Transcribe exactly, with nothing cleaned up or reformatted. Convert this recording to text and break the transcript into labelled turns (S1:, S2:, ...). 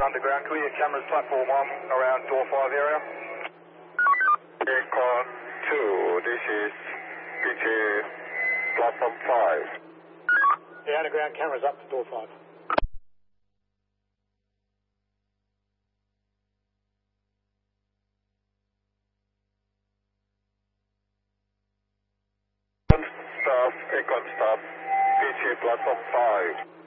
S1: underground. Clear cameras platform one around door five area.
S2: Econ two, this is P T platform five.
S1: Yeah, underground cameras up to door five.
S2: Staff, Econ staff, P T platform five.